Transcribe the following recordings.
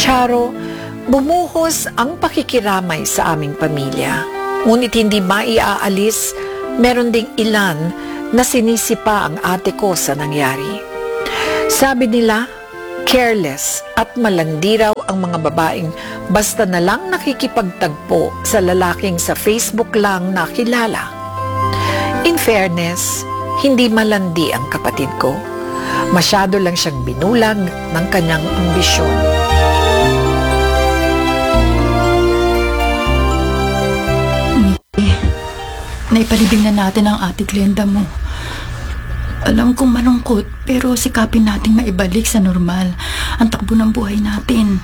Charo, bumuhos ang pakikiramay sa aming pamilya. Ngunit hindi maiaalis, meron ding ilan na sinisipa ang ate ko sa nangyari. Sabi nila, careless at malandi raw ang mga babaeng basta na lang nakikipagtagpo sa lalaking sa Facebook lang nakilala. In fairness, hindi malandi ang kapatid ko. Masyado lang siyang binulag ng kanyang ambisyon. Naipalibing na natin ang ate Glenda mo. Alam kong malungkot, pero sikapin nating maibalik sa normal ang takbo ng buhay natin.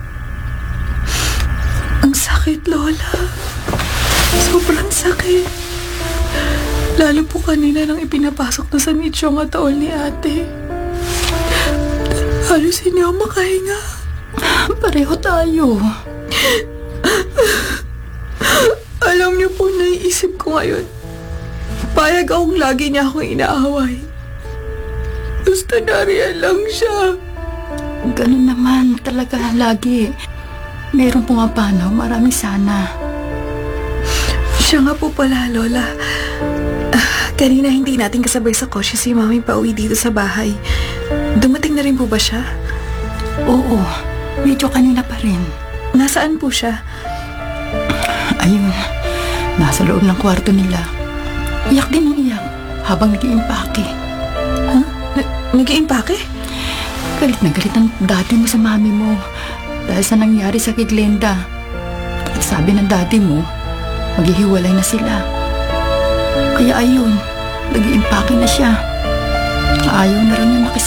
Ang sakit, Lola. Sobrang sakit. Lalo po kanina nang ipinapasok na sa nicho ang taon ni ate. Halos hindi ako makahinga. Pareho tayo. Alam niyo po, naiisip ko ngayon. Payag akong lagi niya akong inaaway. Gusto na riyan lang siya. Ganun naman talaga lagi. Meron pumapanaw, maraming sana. Siya nga po pala, Lola. Kanina hindi natin kasabay sa kotse si Mami pauwi dito sa bahay. Dumating na rin po ba siya? Oo, medyo kanina pa rin. Nasaan po siya? Ayun, nasa loob ng kwarto nila. Iyak din ang iyak habang nag-iimpake. Huh? Nag-iimpake? Galit na galit ang daddy mo sa mami mo dahil sa nangyari sa kay Glenda. At sabi ng daddy mo, maghihiwalay na sila. Kaya ayun, nag-iimpake na siya. Ayaw na rin niya makisama